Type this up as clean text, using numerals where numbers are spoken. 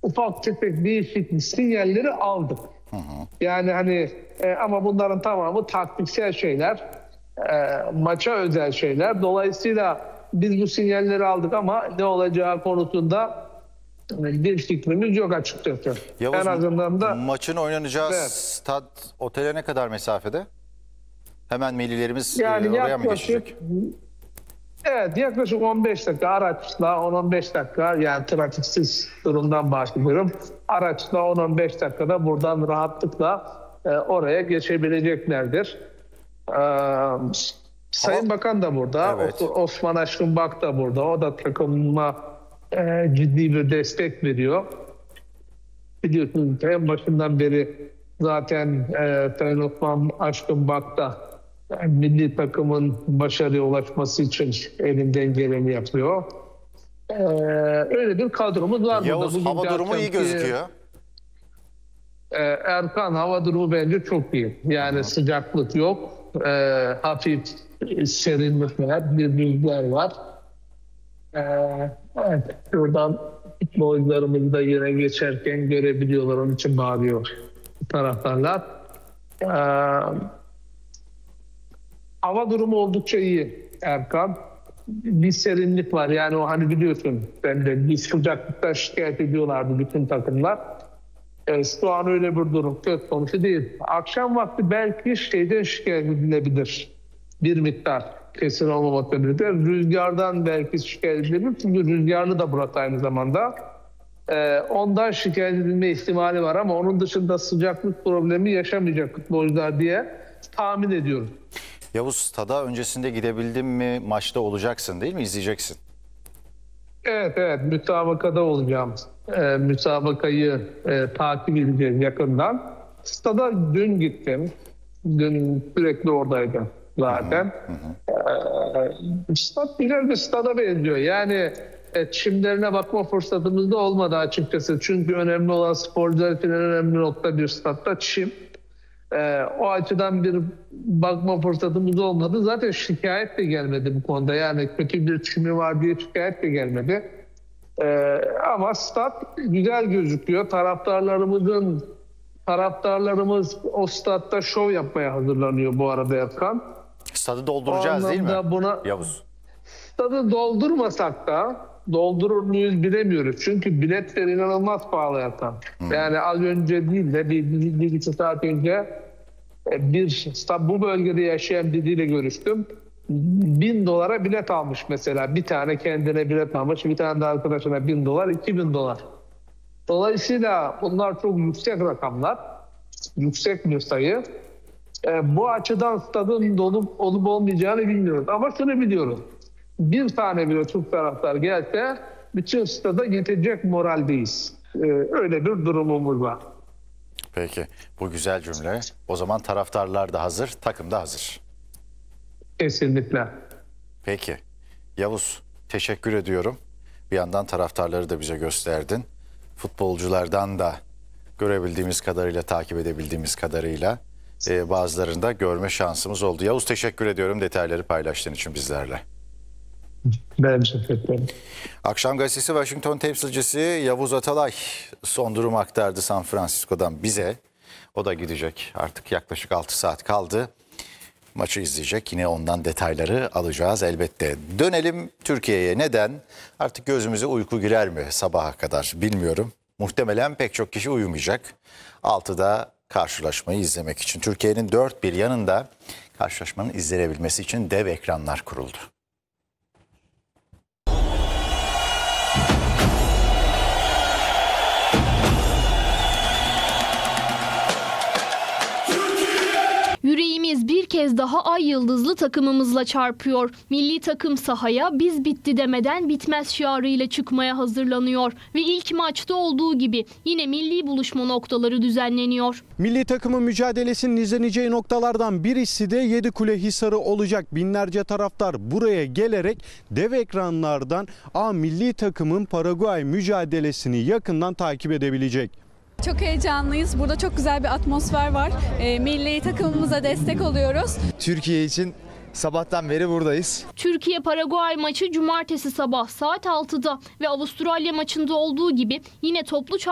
ufak tefek değişik sinyalleri aldık. Yani hani ama bunların tamamı taktiksel şeyler, maça özel şeyler. Dolayısıyla biz bu sinyalleri aldık ama ne olacağı konusunda bir fikrimiz yok açıkçası. Yavuz, en azından da maçın oynanacağı evet. stad otele ne kadar mesafede? Hemen millilerimiz Yani oraya mı geçecek? Evet, yaklaşık 15 dakika araçla 10-15 dakika, yani trafiksiz durumdan bahsediyorum. Araçla 10-15 dakikada buradan rahatlıkla oraya geçebileceklerdir. Sayın Bakan da burada, Evet. Osman Aşkınbak da burada. O da takımıma ciddi bir destek veriyor. Biliyorsunuz en başından beri zaten Sayın Osman Aşkınbak da milli takımın başarıya ulaşması için elinden geleni yapıyor. Öyle bir kadromuz var Yavuz, burada. hava durumu iyi gözüküyor. Erkan, hava durumu bence çok iyi. Yani sıcaklık yok. Hafif serinlik var. Bir rüzgar var. Evet, şuradan futbolcularımızı da yine geçerken görebiliyorlar. Onun için bağırıyor taraftarlar. Hava durumu oldukça iyi Erkan. Bir serinlik var. Yani o hani biliyorsun, ben de bir sıcaklıkta şikayet ediyorlardı bütün takımlar. Şu an öyle bir durum söz konusu değil. Akşam vakti belki şeyden şikayet edilebilir. Bir miktar, kesin olmamakla birlikte. Rüzgardan belki şikayet edilebilir. Çünkü rüzgarlı da burası aynı zamanda. Ondan şikayet edilme ihtimali var ama onun dışında sıcaklık problemi yaşamayacak futbolcular diye tahmin ediyorum. Yavuz, stada öncesinde gidebildin mi? Maçta olacaksın değil mi? İzleyeceksin. Evet, müsabakada olacağım. Müsabakayı takip edeceğiz yakından. Stada dün gittim. Dün sürekli oradaydım zaten. Stad güzel bir stada benziyor. Yani çimlerine bakma fırsatımız da olmadı açıkçası. Çünkü önemli olan, sporcular için en önemli nokta bir stadda çim. O açıdan bir bakma fırsatımız olmadı. Zaten şikayet de gelmedi bu konuda. Yani kötü bir çimi var diye şikayet de gelmedi. Ama stat güzel gözüküyor. Taraftarlarımız o statta şov yapmaya hazırlanıyor bu arada Erkan. Stadı dolduracağız değil mi Yavuz? Stadı doldurmasak da doldurur muyuz bilemiyoruz. Çünkü biletler inanılmaz pahalı Erkan. Yani az önce değil de bir iki saat önce bu bölgede yaşayan biriyle görüştüm. $1000 bilet almış mesela. Bir tane kendine bilet almış, bir tane de arkadaşına $1000, $2000. Dolayısıyla bunlar çok yüksek rakamlar. Yüksek bir sayı. Bu açıdan stadın dolup olup olmayacağını bilmiyoruz. Ama şunu biliyoruz. Bir tane bile Türk taraftar gelse bütün stada yetecek moraldeyiz. Öyle bir durumumuz var. Peki, bu güzel cümle. O zaman taraftarlar da hazır, takım da hazır. Kesinlikle. Peki, Yavuz, teşekkür ediyorum. Bir yandan taraftarları da bize gösterdin. Futbolculardan da görebildiğimiz kadarıyla, takip edebildiğimiz kadarıyla bazılarını da görme şansımız oldu. Yavuz, teşekkür ediyorum detayları paylaştığın için bizlerle. Ben teşekkür ederim. Akşam Gazetesi Washington temsilcisi Yavuz Atalay son durumu aktardı San Francisco'dan bize. O da gidecek, artık yaklaşık 6 saat kaldı. Maçı izleyecek, yine ondan detayları alacağız elbette. Dönelim Türkiye'ye. Neden? Artık gözümüze uyku girer mi sabaha kadar bilmiyorum. Muhtemelen pek çok kişi uyumayacak. 6'da karşılaşmayı izlemek için. Türkiye'nin dört bir yanında karşılaşmanın izlenebilmesi için dev ekranlar kuruldu. Yüreğimiz bir kez daha ay yıldızlı takımımızla çarpıyor. Milli takım sahaya biz bitti demeden bitmez şiarıyla çıkmaya hazırlanıyor. Ve ilk maçta olduğu gibi yine milli buluşma noktaları düzenleniyor. Milli takımın mücadelesinin izleneceği noktalardan birisi de Yedikule Hisarı olacak. Binlerce taraftar buraya gelerek dev ekranlardan milli takımın Paraguay mücadelesini yakından takip edebilecek. Çok heyecanlıyız. Burada çok güzel bir atmosfer var. Milli takımımıza destek oluyoruz. Türkiye için sabahtan beri buradayız. Türkiye-Paraguay maçı cumartesi sabah saat 6'da ve Avustralya maçında olduğu gibi yine toplu